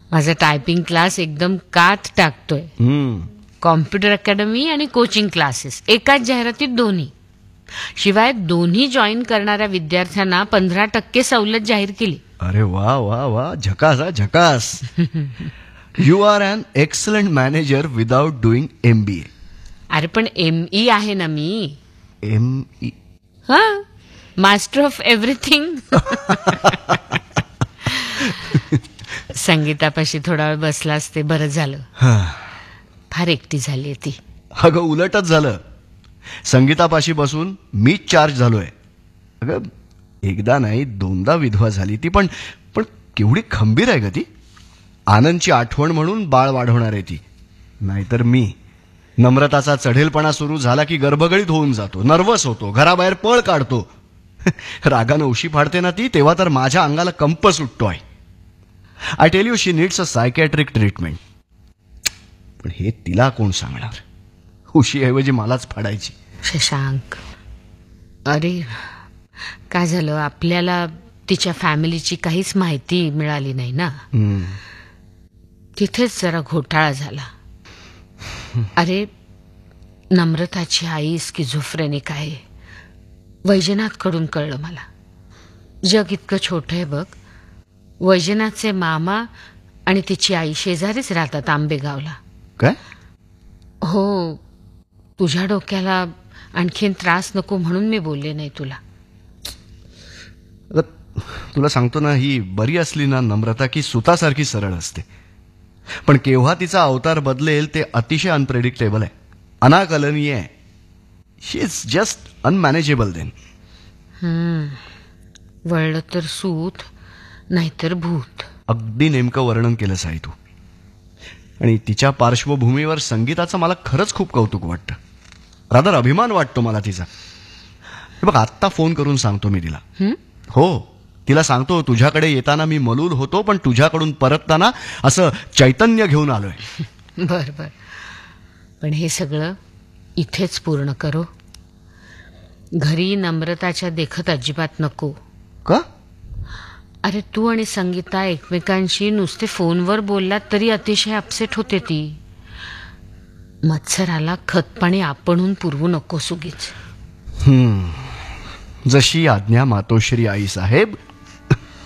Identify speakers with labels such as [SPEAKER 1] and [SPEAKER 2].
[SPEAKER 1] माझा typing class एकदम कात टाकतोय. कॉम्प्युटर अकॅडमी आणि कोचिंग क्लासेस एकाच जाहिरातीत दोन्ही. शिवाय दोन्ही जॉईन करणाऱ्या विद्यार्थ्यांना 15% सवलत जाहीर केली.
[SPEAKER 2] अरे वा वा वा, झकास हा झकास. You R an excellent manager without doing MBA.
[SPEAKER 1] अरे पण ME आहे ना मी.
[SPEAKER 2] ME?
[SPEAKER 1] हा, मास्टर ऑफ एव्हरीथिंग. संगीतापाशी थोडा वेळ बसला असते बरं झालं. फार एकटी झाली ती.
[SPEAKER 2] अगं उलटच झालं. संगीतापाशी बसून मीच चार्ज झालोय. अगं एकदा नाही दोनदा विधवा झाली ती, पण केवढी खंबीर आहे ग ती. आनंदची आठवण म्हणून बाळ वाढवणार आहे ती. नाहीतर मी नम्रताचा चढेलपणा सुरू झाला की गर्भगळीत होऊन जातो, नर्वस होतो, घराबाहेर पळ काढतो. रागानं उशी फाडते ना ती, तेव्हा तर माझ्या अंगाला कंप सुटतोय. I tell you, she needs a psychiatric treatment. पण हे तिला कोण सांगणार? उशीऐवजी मलाच फाडायची.
[SPEAKER 1] शशांक, अरे काय झालं, आपल्याला तिच्या फॅमिलीची काहीच माहिती मिळाली नाही ना. तिथेच जरा घोटाळा झाला. अरे नम्रताची आई स्किझोफ्रेनिक आहे. वैजनाथकडून कळलं मला. जग इतकं छोटं आहे बघ. वैजनाथचे मामा आणि तिची आई शेजारीच राहतात आंबेगावला.
[SPEAKER 2] काय?
[SPEAKER 1] हो, तुझ्या डोक्याला आणखीन त्रास नको म्हणून मी बोलले नाही तुला.
[SPEAKER 2] तुला सांगतो ना, ही बरी असली ना नम्रता की सुतासारखी सरळ असते. पण केव्हा तिचा अवतार बदलेल ते अतिशय अनप्रेडिक्टेबल आहे, अनाकलनीय आहे. शी इज जस्ट अनमॅनेजेबल देन.
[SPEAKER 1] वळलं तर सूत नाहीतर भूत.
[SPEAKER 2] अगदी नेमकं वर्णन केलंस आहे तू. आणि तिच्या पार्श्वभूमीवर संगीताचं मला खरंच खूप कौतुक वाटतं. रादर अभिमान वाटतो मला तिचा. बघ आत्ता फोन करून सांगतो मी तिला. हो, तिला सांगतो तुझ्याकडे येताना मी मलूल होतो, पण तुझ्याकडून परतताना असं चैतन्य घेऊन आलोय.
[SPEAKER 1] बर बर, पण हे सगळं इथेच पूर्ण करो. घरी नम्रताच्या देखत अजिबात नको.
[SPEAKER 2] का?
[SPEAKER 1] अरे तू आणि संगीता एकमेकांशी नुसते फोनवर बोललात तरी अतिशय अपसेट होते ती. मत्सराला खतपाणी आपणहून पुरवू नको सुगीच.
[SPEAKER 2] जशी आज्ञा मातोश्री आई साहेब.